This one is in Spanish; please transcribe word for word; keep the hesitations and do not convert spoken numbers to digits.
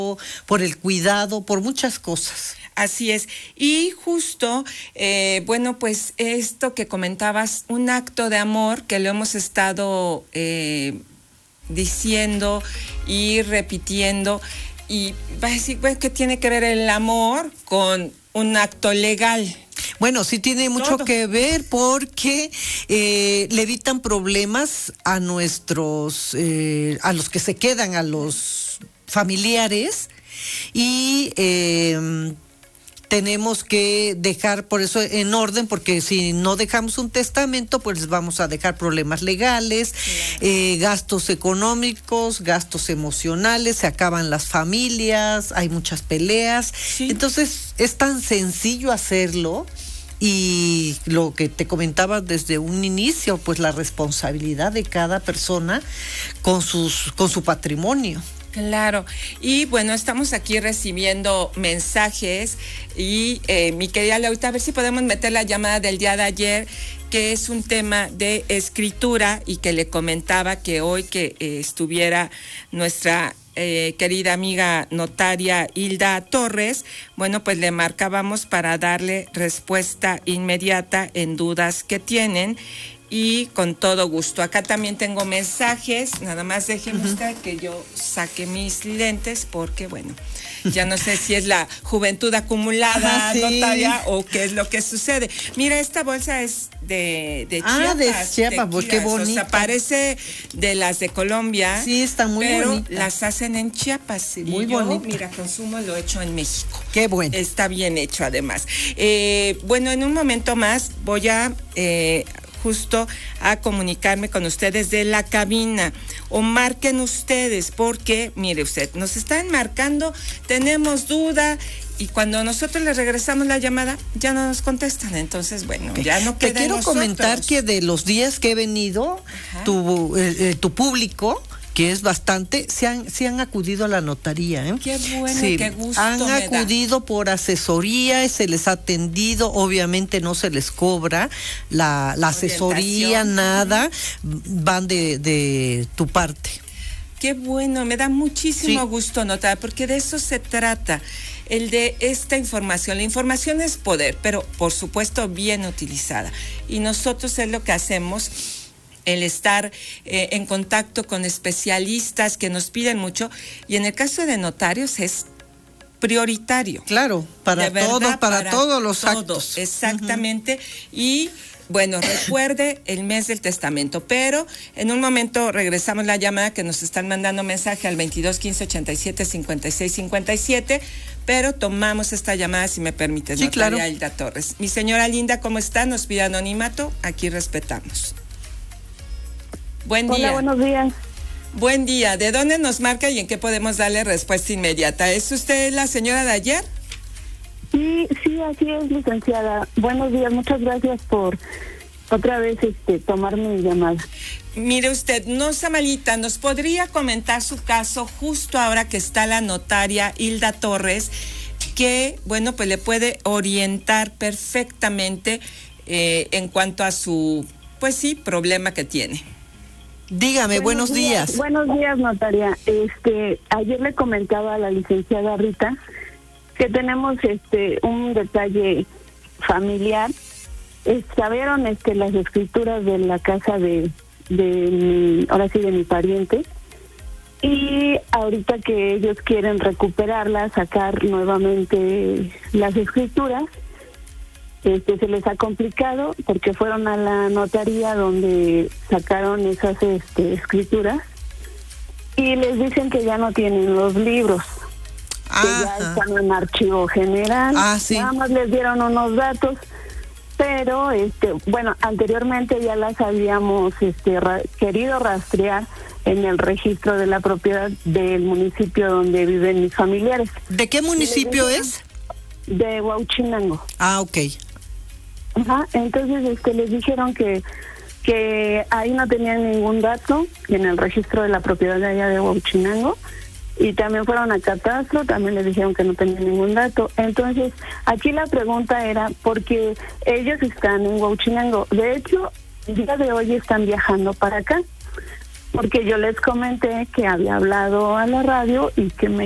por el cuidado, por muchas cosas. Así es. Y justo, eh, bueno, pues esto que comentabas, un acto de amor que lo hemos estado eh, diciendo y repitiendo, y va a decir, bueno, ¿qué tiene que ver el amor con un acto legal? Bueno, sí tiene mucho Todo. que ver porque eh, le evitan problemas a nuestros, eh, a los que se quedan, a los familiares, y eh, tenemos que dejar por eso en orden, porque si no dejamos un testamento, pues vamos a dejar problemas legales, eh, gastos económicos, gastos emocionales, se acaban las familias, hay muchas peleas. Sí. Entonces es tan sencillo hacerlo. Y lo que te comentaba desde un inicio, pues la responsabilidad de cada persona con sus, con su patrimonio. Claro, y bueno, estamos aquí recibiendo mensajes y eh, mi querida Laurita, a ver si podemos meter la llamada del día de ayer, que es un tema de escritura, y que le comentaba que hoy que eh, estuviera nuestra eh, querida amiga notaria Hilda Torres, bueno, pues le marcábamos para darle respuesta inmediata en dudas que tienen. Y con todo gusto. Acá también tengo mensajes, nada más déjeme uh-huh. usted que yo saque mis lentes, porque bueno, ya no sé si es la juventud acumulada, ah, sí. notaria, o qué es lo que sucede. Mira, esta bolsa es de, de Chiapas. Ah, de Chiapas, pues qué bonita. O sea, parece de las de Colombia. Sí, está muy pero bonita. Pero las hacen en Chiapas. Muy y yo, bonita. Mira, consumo lo hecho en México. Qué bueno. Está bien hecho, además. Eh, bueno, en un momento más voy a... Eh, justo a comunicarme con ustedes de la cabina, o marquen ustedes, porque mire usted, nos están marcando, tenemos duda, y cuando nosotros les regresamos la llamada ya no nos contestan. Entonces, bueno, ya no queda. Te quiero nosotros. comentar que de los días que he venido, tu, eh, eh, tu público, que es bastante, se han, se han acudido a la notaría. ¿eh? Qué bueno, sí, qué gusto. Han me acudido da. por asesoría, se les ha atendido, obviamente no se les cobra la, la asesoría, nada, van de, de tu parte. Qué bueno, me da muchísimo sí. gusto notar, porque de eso se trata, el de esta información. La información es poder, pero por supuesto bien utilizada. Y nosotros es lo que hacemos, el estar eh, en contacto con especialistas que nos piden mucho, y en el caso de notarios es prioritario. Claro, para verdad, todo, para, para todos los todo, actos. Exactamente, uh-huh. y bueno, recuerde el mes del testamento, pero en un momento regresamos la llamada, que nos están mandando mensaje al veintidós quince ochenta y siete cincuenta y seis cincuenta y siete, pero tomamos esta llamada, si me permites, sí, notaria claro. Hilda Torres. Mi señora linda, ¿cómo está? Nos pide anonimato, aquí respetamos. Buen día. Hola, buenos días. Buen día. ¿De dónde nos marca y en qué podemos darle respuesta inmediata? ¿Es usted la señora de ayer? Sí, sí, así es, licenciada. Buenos días, muchas gracias por otra vez este tomar mi llamada. Mire usted, no sea malita, ¿nos podría comentar su caso justo ahora que está la notaria Hilda Torres, que, bueno, pues le puede orientar perfectamente eh, en cuanto a su, pues sí, problema que tiene? Dígame, buenos, buenos días. días. Buenos días, notaria. Este, ayer le comentaba a la licenciada Rita que tenemos este un detalle familiar. Eh, sabieron este las escrituras de la casa de de mi, ahora sí de mi pariente, y ahorita que ellos quieren recuperarlas, sacar nuevamente las escrituras, Este, se les ha complicado porque fueron a la notaría donde sacaron esas este, escrituras y les dicen que ya no tienen los libros, Ajá. que ya están en archivo general. Ah, sí. Nada más les dieron unos datos, pero este, bueno, anteriormente ya las habíamos este, ra- querido rastrear en el registro de la propiedad del municipio donde viven mis familiares. ¿De qué municipio es? De Huauchinango. Ah, ok. Ajá, entonces este les dijeron que que ahí no tenían ningún dato en el registro de la propiedad de allá de Huauchinango, y también fueron a catastro, también les dijeron que no tenían ningún dato. Entonces aquí la pregunta era porque ellos están en Huauchinango, de hecho el día de hoy están viajando para acá, porque yo les comenté que había hablado a la radio y que me